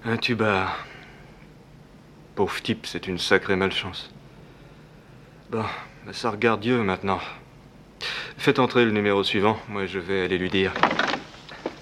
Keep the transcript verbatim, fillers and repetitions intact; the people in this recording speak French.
Un tuba. Pauvre type, c'est une sacrée malchance. Bon, bah ça regarde Dieu maintenant. Faites entrer le numéro suivant, moi je vais aller lui dire.